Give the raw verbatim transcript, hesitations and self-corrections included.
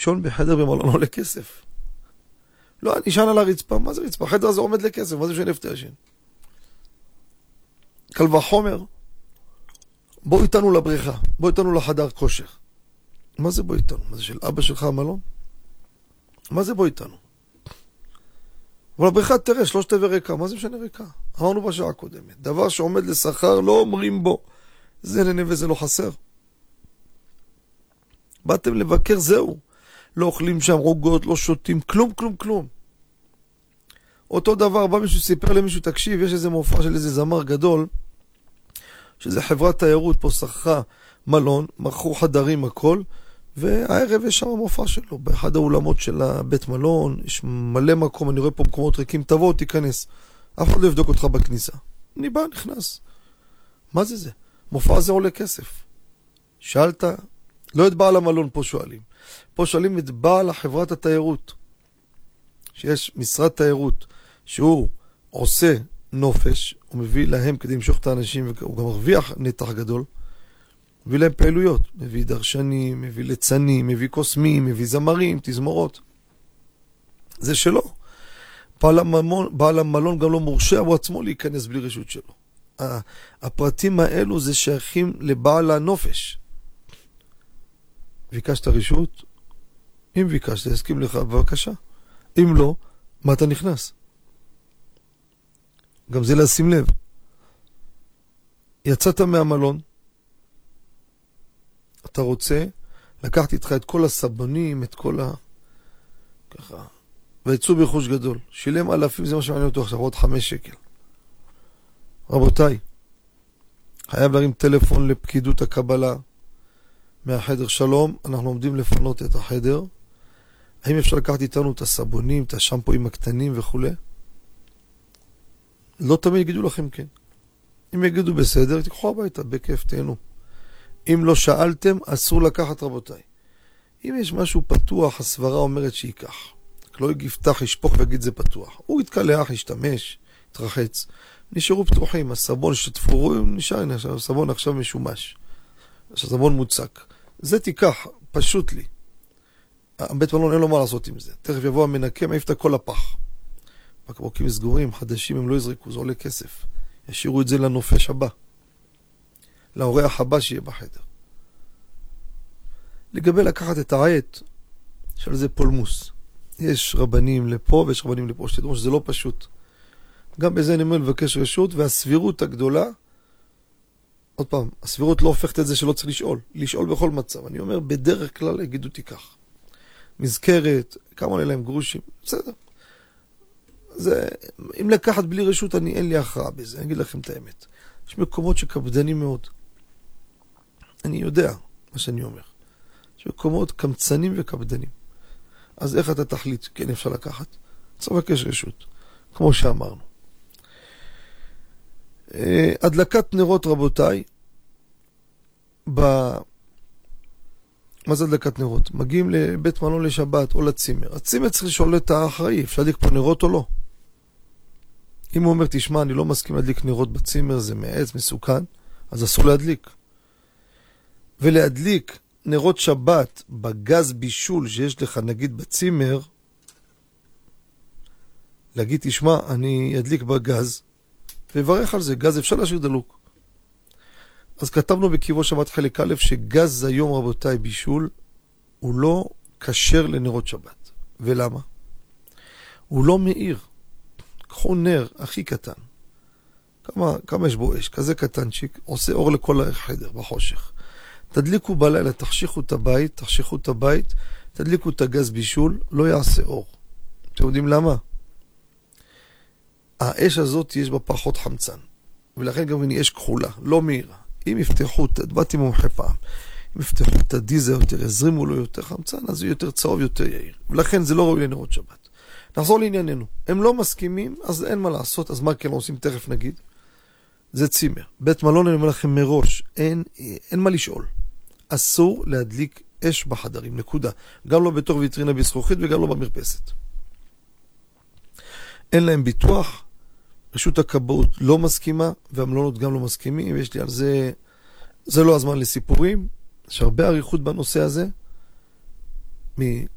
לישון בחדר במלון עולה כסף. לא, אני ישן על הרצפה, מה זה רצפה? החדר הזה עומד לכסף, מה זה שאני אפתר ישן? קל וחומר, בוא איתנו לבריכה, בוא איתנו לחדר כושר. מה זה בוא איתנו? מה זה של אבא שלך המלון? מה זה בוא איתנו? אבל הבריכה תראה, שלושת רבעי ריקה, מה זה משנה ריקה? אמרנו בשעה הקודמת, דבר שעומד לשכר לא אומרים בו, זה נהנה וזה לא חסר. באתם לבקר, זהו. לא אוכלים שם רוגות, לא שותים, כלום, כלום, כלום. אותו דבר, בא מישהו סיפר למישהו, תקשיב, יש איזה מופע של איזה זמר גדול, שזה חברת תיירות, פה שכרה מלון, מכרו חדרים הכל, והערב יש שם המופע שלו, באחד האולמות של הבית מלון, יש מלא מקום, אני רואה פה מקומות ריקים, תבוא, תיכנס. אף אחד לא יבדוק אותך בכניסה. אני בא, נכנס. מה זה זה? מופע הזה עולה כסף. שאלת, לא את בעל המלון פה שואלים. פה שואלים את בעל החברת התיירות. שיש משרד תיירות, שהוא עושה נופש, הוא מביא להם כדי למשוך את האנשים, והוא גם מרוויח נתח גדול, מביא להם פעילויות, מביא דרשנים, מביא ליצנים, מביא קוסמים, מביא זמרים, תזמורות. זה שלו. בעל המלון, בעל המלון גם לא מורשה, הוא עצמו להיכנס בלי רשות שלו. הפרטים האלו זה שייכים לבעל הנופש. ביקשת רשות? אם ביקשת, הסכים לך, בבקשה. אם לא, מה אתה נכנס? גם זה לשים לב. יצאת מהמלון, אתה רוצה, לקחתי איתך את כל הסבונים, את כל ה... ככה, ויצאו ברכוש גדול. שילם אלפים, זה מה שמעניין אותו עכשיו, עוד חמש שקל. רבותיי, חייב להרים טלפון לפקידות הקבלה מהחדר. שלום, אנחנו עומדים לפנות את החדר. האם אפשר לקחת איתנו את הסבונים, את השמפוים הקטנים וכו'? לא תמיד יגידו לכם כן. אם יגידו בסדר, תיקחו הביתה, בכיף, תהנו. אם לא שאלתם, אסור לקחת, רבותיי. אם יש משהו פתוח, הסברה אומרת שיקח. לא יפתח, ישפוך ויגיד זה פתוח. הוא יתקלח, ישתמש, יתרחץ. נשארו פתוחים, הסבון שתפורו, נשאר, נשאר, הסבון עכשיו משומש. הסבון מוצק. זה תיקח, פשוט לי. הבית מלון אין לו מה לעשות עם זה. תכף יבוא המנקה, מעיף את כל הפח. בקבוקים סגורים, חדשים, הם לא יזרקו, זה עולה כסף. ישאירו את זה לנופש הבא. לאורח הבא שיהיה בחדר. לגבי לקחת את העט, של זה פולמוס. יש רבנים לפה ויש רבנים לפה, שתדעו שזה לא פשוט. גם בזה אני אומר לבקש רשות, והסבירות הגדולה, עוד פעם, הסבירות לא הופכת את זה שלא צריך לשאול. לשאול בכל מצב. אני אומר, בדרך כלל יגידו תיקח. מזכרת, כמה עולה להם גרושים, בסדר. זה, אם לקחת בלי רשות, אני, אין לי הכרעה בזה, אני אגיד לכם את האמת. יש מקומות שקפדנים מאוד. אני יודע מה שאני אומר. יש מקומות קמצנים וקפדנים. אז איך אתה תחליט? כן, אפשר לקחת. צריך לבקש רשות, כמו שאמרנו. הדלקת נרות, רבותיי, ב... מה זה הדלקת נרות? מגיעים לבית מלון לשבת או לצימר. הצימר צריך לשאול את האחראי, אפשר להדליק פה נרות או לא? אם הוא אומר, תשמע, אני לא מסכים להדליק נרות בצימר, זה מעץ, מסוכן, אז אסור להדליק. ולהדליק נרות שבת בגז בישול שיש לך, נגיד בצימר, להגיד, תשמע, אני אדליק בגז, וברך על זה, גז אפשר להשאיר דלוק. אז כתבנו בקיבו שבת חלק א' שגז היום, רבותיי, בישול, הוא לא כשר לנרות שבת. ולמה? הוא לא מאיר. קחו נר הכי קטן. כמה, כמה יש בו אש? כזה קטנצ'יק, עושה אור לכל החדר בחושך. תדליקו בלילה, תחשיכו את הבית, תחשיכו את הבית, תדליקו את הגז בישול, לא יעשה אור. אתם יודעים למה? האש הזאת יש בה פחות חמצן. ולכן גם היא אש כחולה, לא מהירה. אם יפתחו, באתי מומחה פעם, אם יפתחו את הדיזל יותר, יזרימו לו יותר חמצן, אז הוא יותר צהוב, יותר יעיר. ולכן זה לא ראוי לנרות שבת. נחזור לענייננו. הם לא מסכימים, אז אין מה לעשות, אז מה כן עושים? תכף נגיד. זה צימר. בית מלון, אני אומר לכם מראש, אין, אין מה לשאול. אסור להדליק אש בחדרים, נקודה. גם לא בתור ויטרינה בזכוכית וגם לא במרפסת. אין להם ביטוח, רשות הכבאות לא מסכימה, והמלונות גם לא מסכימים, ויש לי על זה, זה לא הזמן לסיפורים, יש הרבה עריכות בנושא הזה,